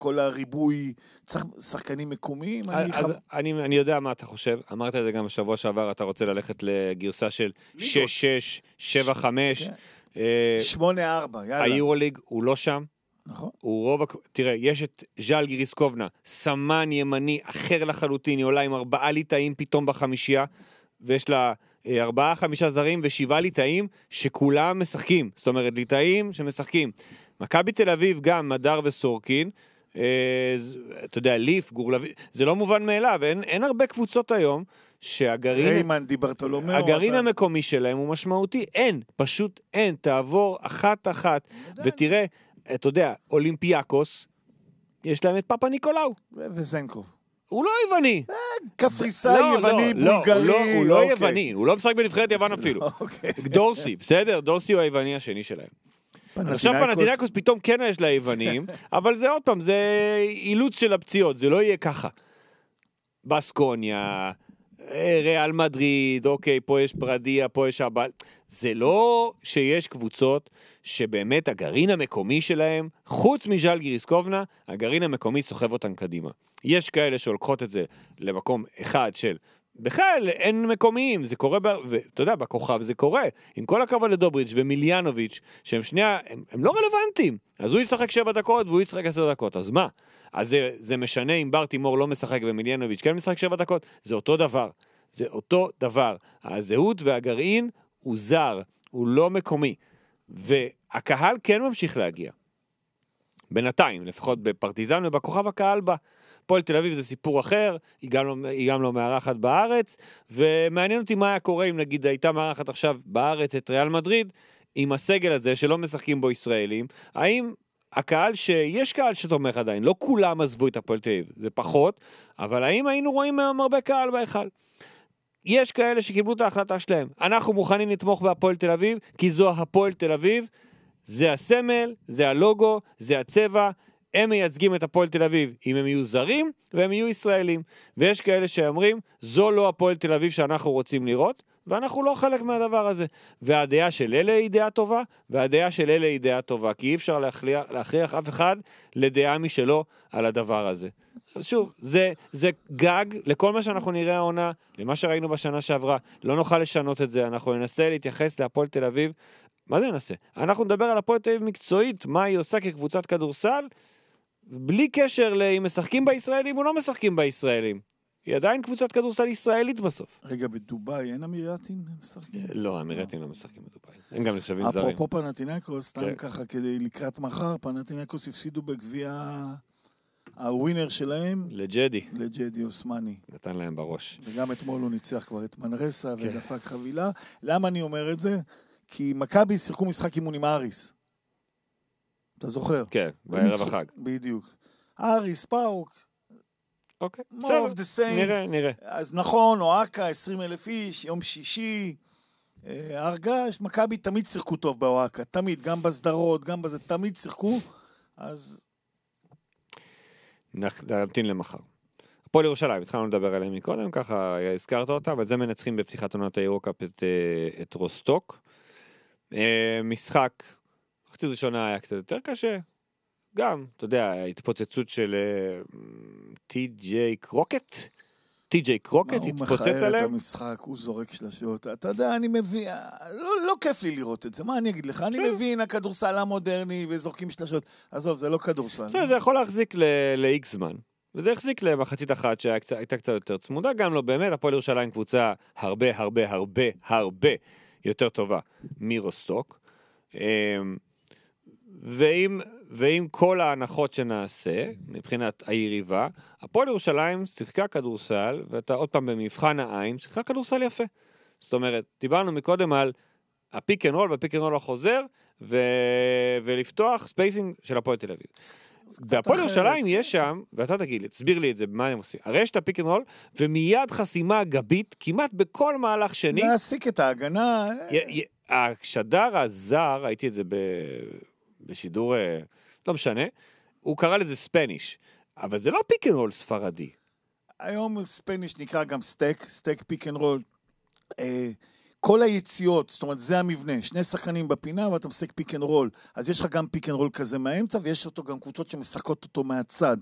כל הריבוי, צריך שחקנים מקומיים? אני יודע מה אתה חושב, אמרת את זה גם בשבוע שעבר, אתה רוצה ללכת לגרסה של 6-6, 7-5, 8-4, יאללה. היורוליג הוא לא שם, נכון. הוא רוב, תראה, יש את ז'אל גיריסקובנה, סמן ימני אחר לחלוטין, היא עולה עם 4 ליטאים פתאום בחמישייה, ויש לה 4-5 זרים ו7 ליטאים שכולם משחקים, זאת אומרת ליטאים שמשחקים. מכבי תל אביב גם, מדר וסורקין, אתה יודע, ליף, גורלבי, זה לא מובן מאליו, אין הרבה קבוצות היום ריימן דיברטולומיאו, הגרעין המקומי שלהם הוא משמעותי, פשוט אין, תעבור אחת, ותראה, אתה יודע, אולימפיאקוס, יש להם את פאפה ניקולאו. וזנקוב. הוא לא יווני. קפריסאי, יווני, בולגרי. הוא לא יווני, הוא לא משחק בנבחרת יוון אפילו. דורסי, בסדר? דורסי הוא היווני השני שלהם. עכשיו פנתינאיקוס פתאום כן יש לה יוונים, אבל זה עוד פעם, זה אילוץ של הפציעות, זה לא יהיה ככה. בסקוניה, ריאל מדריד, אוקיי, פה יש פרדיה, פה יש אבל. זה לא שיש קבוצות שבאמת הגרעין המקומי שלהם, חוץ מז'אל גיריסקובנה, הגרעין המקומי סוחב אותן קדימה. יש כאלה שהולכות את זה למקום אחד של, בכלל אין מקומיים, זה קורה, ואתה יודע, בכוכב זה קורה, עם כל הכבוד לדובריץ' ומיליאנוביץ', שהם שנייה, הם לא רלוונטיים, אז הוא ישחק 7 דקות והוא ישחק 10 דקות, אז מה? אז זה משנה אם בר תימור לא משחק ומיליאנוביץ' כן משחק 7 דקות, זה אותו דבר, זה אותו דבר, הזהות והגרעין הוא זר, הוא לא מקומי, והקהל כן ממשיך להגיע, בינתיים, לפחות בפרטיזן ובכוכב הקהל בה, פועל תל אביב זה סיפור אחר, היא גם לא מארחת בארץ, ומעניין אותי מה היה קורה אם נגיד הייתה מארחת עכשיו בארץ את ריאל מדריד, עם הסגל הזה שלא משחקים בו ישראלים, האם הקהל שיש קהל שתומך עדיין, לא כולם עזבו את הפועל תל אביב, זה פחות, אבל האם היינו רואים מהם הרבה קהל בהיכל? יש כאלה שקיבלו את ההחלטה שלהם, אנחנו מוכנים לתמוך בהפועל תל אביב, כי זו הפועל תל אביב, זה הסמל, זה הלוגו, זה הצבע, הם מייצגים את הפועל תל אביב, אם הם יהיו זרים והם יהיו ישראלים. ויש כאלה שאומרים, זו לא הפועל תל אביב שאנחנו רוצים לראות, ואנחנו לא חלק מהדבר הזה. והדעה של אלה היא דעה טובה, והדעה של אלה היא דעה טובה, כי אי אפשר להכריח אף אחד לדעה משלו על הדבר הזה. אז שוב, זה גג לכל מה שאנחנו נראה העונה, למה שראינו בשנה שעברה, לא נוכל לשנות את זה, אנחנו ננסה להתייחס להפועל תל אביב, מה זה ננסה? אנחנו נדבר על הפועל תל אביב מקצועית, מה היא עושה כקבוצת כדורסל, בלי קשר לאם משחקים בישראלים או לא משחקים בישראלים. היא עדיין קבוצת כדורסל ישראלית בסוף. רגע, בדוביי אין אמירתים משחקים? לא, אמירתים לא משחקים בדוביי. הם גם נחשבים זרים. אפרופו פנתינאיקוס, סתם ככה כדי לקראת מחר, פנתינאיקוס הפסידו בגביע הווינר שלהם. לג'די אוסמני. נתן להם בראש. וגם אתמול הוא ניצח כבר את מנרסה ודפק חבילה. למה אני אומר את זה? כי מכבי שיחקו משחק אימון עם אריס. אתה זוכר? כן, בערב החג. בדיוק. אריס, פאוק. אוקיי. more of the same. נראה. אז נכון, אוהקה, 20,000 איש, יום שישי, הרגש, מכבי תמיד שיחקו טוב באוהקה, תמיד, גם בסדרות, גם בזה, תמיד שיחקו, אז... נמתין למחר. הפועל ירושלים, התחלנו לדבר עליהם מקודם, ככה הזכרת אותם, אבל זה מנצחים בפתיחת עונת היורוקאפ את רוסטוק. משחק, חצי ראשונה היה קצת יותר קשה, גם, אתה יודע, התפוצצות של טי.ג'יי קרוקט התפוצץ עליהם. הוא מחר את המשחק, הוא זורק שלשות, אתה יודע, אני מבין, לא כיף לי לראות את זה, מה אני אגיד לך? אני מבין, הכדורסל המודרני וזורקים שלשות, עזוב, זה לא כדורסל. זה יכול להחזיק ל-X זמן, וזה החזיק למחצית אחת שהייתה קצת יותר צמודה, גם לא באמת, הפועל ירושלים קבוצה הרבה יותר טובה מרוסטוק, ועם כל ההנחות שנעשה, מבחינת היריבה, הפועל ירושלים שיחקה כדורסל, ואתה עוד פעם במבחן העין, שיחקה כדורסל יפה. זאת אומרת, דיברנו מקודם על הפיק אנד רול, והפיק אנד רול החוזר, ולפתוח ספייסינג של הפועל תל אביב. והפועל ירושלים יש שם, ואתה תגיד לי, תסביר לי את זה, מה הם עושים? הרי יש את הפיק אנד רול, ומיד חסימה גבית, כמעט בכל מהלך שני. להסיק את ההגנה. השדר הזר, ראיתי את זה בשידור, לא משנה, הוא קרא לזה ספניש, אבל זה לא פיק אנד רול ספרדי. היום ספניש נקרא גם סטק פיק אנד רול. כל היציאות, זאת אומרת, זה המבנה, שני שחקנים בפינה, ואתה משחק פיק אנד רול, אז יש לך גם פיק אנד רול כזה מהאמצע, ויש אותו גם קבוצות שמשחקות אותו מהצד.